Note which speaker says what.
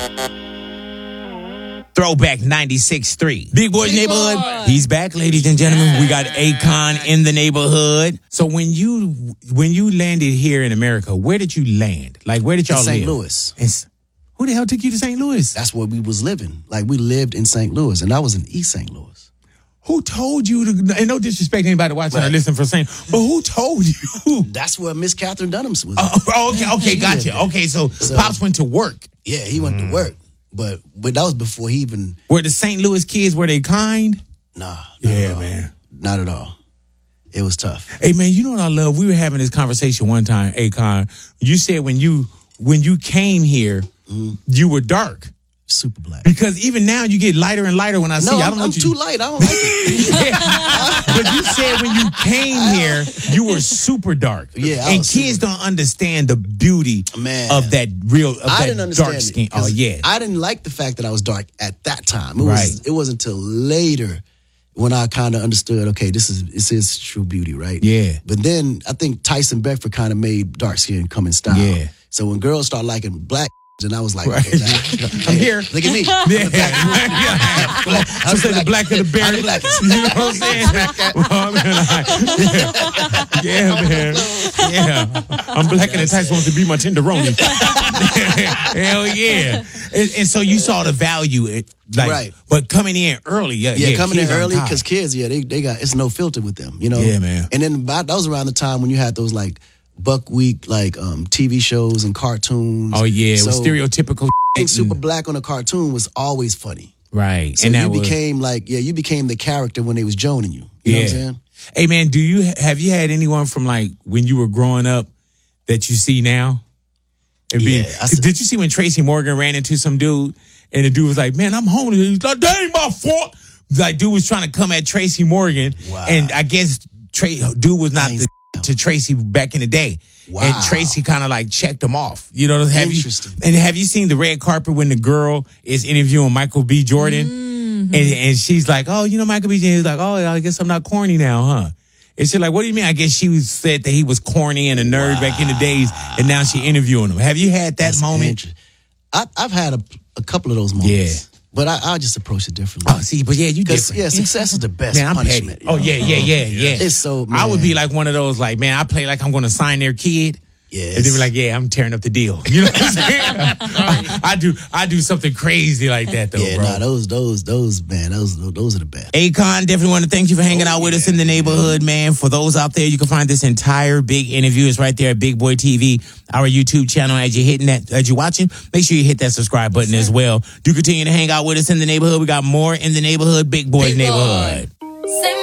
Speaker 1: Throwback 96.3. Big Boy's Neighborhood. He's back, ladies and gentlemen. We got Akon in the neighborhood. So when you landed here in America, where did you land? Like, where did y'all live?
Speaker 2: St. Louis.
Speaker 1: Who the hell took you to St. Louis?
Speaker 2: That's where we was living. Like, we lived in St. Louis, and I was in East St. Louis.
Speaker 1: Who told you to, and no disrespect to anybody watching or listening for saying, but who told you?
Speaker 2: That's where Miss Catherine Dunham was.
Speaker 1: Okay, gotcha. Okay, so Pops went to work.
Speaker 2: Yeah, he went to work. But that was before he even...
Speaker 1: Were the St. Louis kids, were they kind?
Speaker 2: Nah.
Speaker 1: Yeah, man.
Speaker 2: Not at all. It was tough.
Speaker 1: Hey, man, you know what I love? We were having this conversation one time, Akon. You said when you came here, you were dark.
Speaker 2: Super black.
Speaker 1: Because even now you get lighter and lighter when I see you.
Speaker 2: I'm too light. I don't like it.
Speaker 1: But you said when you came here, you were super dark.
Speaker 2: Yeah.
Speaker 1: And kids don't understand the beauty of that
Speaker 2: I didn't understand
Speaker 1: dark skin. Oh, yeah.
Speaker 2: I didn't like the fact that I was dark at that time. It wasn't until later when I kind of understood, okay, this is true beauty, right?
Speaker 1: Yeah.
Speaker 2: But then I think Tyson Beckford kind of made dark skin come in style.
Speaker 1: Yeah.
Speaker 2: So when girls start liking black, and I was like, okay,
Speaker 1: I'm here.
Speaker 2: Look at me.
Speaker 1: I'm the black of the berry. You know what I'm saying? Yeah, man. Yeah. I'm blacker than Tyson wants to be my tenderoni. Hell yeah. And so you saw the value.
Speaker 2: Right.
Speaker 1: But coming in early. Yeah,
Speaker 2: coming in early because kids, they got, it's no filter with them, you know?
Speaker 1: Yeah, man.
Speaker 2: And then that was around the time when you had those like Buckwheat TV shows and cartoons.
Speaker 1: Oh yeah, it was stereotypical.
Speaker 2: Being super black on a cartoon was always funny.
Speaker 1: Right.
Speaker 2: So you became the character when they was joning you. You know what I'm saying?
Speaker 1: Hey man, have you had anyone from like when you were growing up that you see now? Did you see when Tracy Morgan ran into some dude and the dude was like, "Man, I'm homeless." He's like, "That ain't my fault." Like dude was trying to come at Tracy Morgan, and I guess dude was not to Tracy back in the day. Wow. And Tracy kind of like checked him off. You know, have you seen the red carpet when the girl is interviewing Michael B. Jordan? Mm-hmm. And she's like, "Oh, you know, Michael B. Jordan is like, oh, I guess I'm not corny now, huh?" And she's like, "What do you mean?" I guess she said that he was corny and a nerd back in the days, and now she interviewing him. Have you had that moment?
Speaker 2: I've had a couple of those moments. Yeah. But I just approach it differently.
Speaker 1: Oh, see, but yeah, you different.
Speaker 2: Yeah, success is the best punishment.
Speaker 1: Oh, yeah.
Speaker 2: It's so, man.
Speaker 1: I would be like one of those, like, man, I play like I'm going to sign their kid. Yes. And they be like, yeah, I'm tearing up the deal. You know what I'm saying? I do something crazy like that, though, bro.
Speaker 2: Yeah, those are the best.
Speaker 1: Akon, definitely want to thank you for hanging out with us in the neighborhood, man. For those out there, you can find this entire big interview. It's right there at Big Boy TV, our YouTube channel. As you're watching, make sure you hit that subscribe button as well. Do continue to hang out with us in the neighborhood. We got more in the neighborhood, Big Boy's Neighborhood.